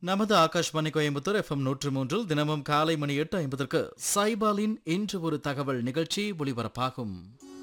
நமது ஆகாஷ்வாணி கோயம்புத்தூர் எஃப்எம் 103 தினமும் காலை மணி 8:50 சைபாலின் இன்று ஒரு தகவல் நிகழ்ச்சி ஒளிபரப்பாகும்.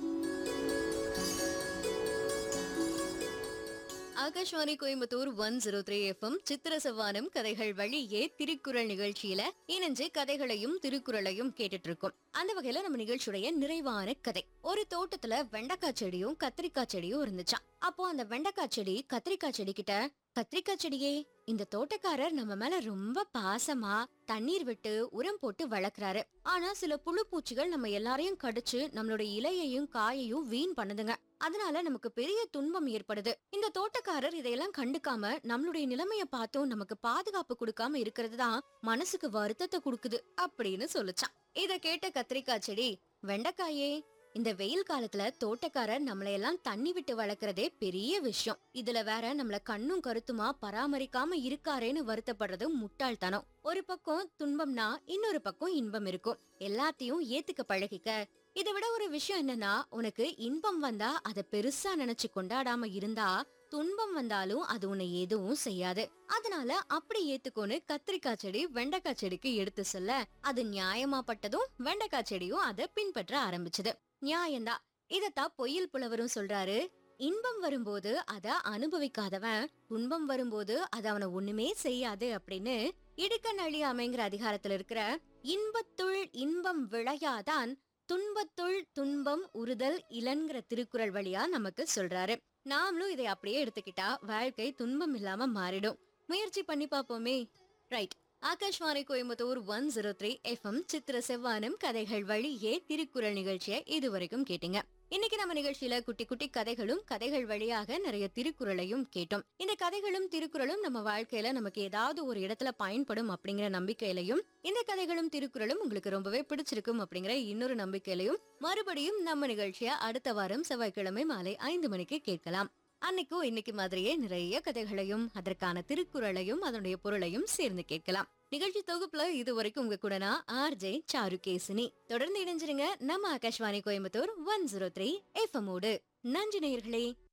ஆகாஷ்வாணி கோயம்புத்தூர் 103 எஃப்எம் சித்திர செவ்வானம் கதைகள் வழியே திருக்குறள் நிகழ்ச்சியில இணைஞ்சு கதைகளையும் திருக்குறளையும் கேட்டுட்டு இருக்கோம். அந்த வகையில நம்ம நிகழ்ச்சியுடைய நிறைவான கதை, ஒரு தோட்டத்துல வெண்டைக்காய் செடியும் கத்திரிக்காய் செடியும் இருந்துச்சாம். அப்போ அந்த வெண்டைக்காய் செடி கத்திரிக்காய் செடி கிட்ட, கத்திரிக்காய் செடியே, இந்த தோட்டக்காரர் நம்ம மேல ரொம்ப பாசமா தண்ணீர் விட்டு உரம் போட்டு வளர்க்கறாரு. ஆனா சில புழு பூச்சிகள் நம்ம எல்லாரையும் கடிச்சு நம்மளோட இலையையும் காயையும் வீண் பண்ணுதுங்க. அதனால நமக்கு பெரிய துன்பம் ஏற்படுது. இந்த தோட்டக்காரர் இதையெல்லாம் கண்டுக்காம நம்மளுடைய நிலைமைய பார்த்தும் நமக்கு பாதுகாப்பு கொடுக்காம இருக்கிறது தான் மனசுக்கு வருத்தத்தை கொடுக்குது அப்படின்னு சொல்லுச்சான். இத கேட்ட கத்திரிக்காய் செடி, வெண்டைக்காயே, இந்த வெயில் காலத்துல தோட்டக்காரர் நம்மளையெல்லாம் தண்ணி விட்டு வளர்க்கறதே பெரிய விஷயம். இதுல வேற நம்மள கண்ணும் கருத்துமா பராமரிக்காம இருக்காரேன்னு வருத்தப்படுறது முட்டாள்தனம். ஒரு பக்கம் துன்பம்னா இன்னொரு பக்கம் இன்பம் இருக்கும். எல்லாத்தையும் ஏத்துக்க பழகிக்க. இதை விட ஒரு விஷயம் என்னன்னா, உனக்கு இன்பம் வந்தா அதை பெருசா நினைச்சு கொண்டாடாம இருந்தா துன்பம் வந்தாலும் அது உன்னை எதுவும் செய்யாது. அதனால அப்படி ஏத்துக்கோன்னு கத்திரிக்காய் செடி வெண்டைக்காய் செடிக்கு எடுத்து சொல்ல, அது நியாயமாப்பட்டதும் வெண்டைக்காய் செடியும் அதை பின்பற்ற ஆரம்பிச்சது. நியாயம்தான். இதத்தான் பொய்யில் புலவரும் சொல்றாரு, இன்பம் வரும்போது அத அனுபவிக்காதவன் துன்பம் வரும்போது அது அவனை ஒண்ணுமே செய்யாது அப்படின்னு. இடுக்கண் அழியாமைங்கிற அதிகாரத்துல இருக்கிற இன்பத்துள் இன்பம் விளையாதான் துன்பத்துள் துன்பம் உறுதல் இளன்கிற திருக்குறள் வழியா நமக்கு சொல்றாரு. நாமளும் இதை அப்படியே எடுத்துக்கிட்டா வாழ்க்கை துன்பம் இல்லாம மாறிடும். முயற்சி பண்ணி பாப்போமே. ரைட். ஆகாஷ்வாணி கோயம்புத்தூர் 103 எஃப்எம் சித்திர செவ்வானம் கதைகள் வழியே திருக்குறள் நிகழ்ச்சியை இதுவரைக்கும் கேட்டீங்க. இன்னைக்கு நம்ம நிகழ்ச்சியில குட்டி குட்டி கதைகளும் கதைகள் வழியாக நிறைய திருக்குறளையும் கேட்டோம். இந்த கதைகளும் திருக்குறளும் நம்ம வாழ்க்கையில நமக்கு ஏதாவது ஒரு இடத்துல பயன்படும் அப்படிங்கிற நம்பிக்கையிலையும், இந்த கதைகளும் திருக்குறளும் உங்களுக்கு ரொம்பவே பிடிச்சிருக்கும் அப்படிங்கிற இன்னொரு நம்பிக்கையிலையும் மறுபடியும் நம்ம நிகழ்ச்சிய அடுத்த வாரம் செவ்வாய்க்கிழமை மாலை 5 மணிக்கு கேட்கலாம். அன்னைக்கும் இன்னைக்கு மாதிரியே நிறைய கதைகளையும் அதற்கான திருக்குறளையும் அதனுடைய பொருளையும் சேர்ந்து கேட்கலாம். நிகழ்ச்சி தொகுப்புல இதுவரைக்கும் உங்க கூட நான் ஆர்ஜே சாருகேசினி. தொடர்ந்து இணைஞ்சிருங்க நம்ம ஆகாஷ்வாணி கோயம்புத்தூர் 103 எஃப்எம் ஓடு. நன்றி நேயர்களே.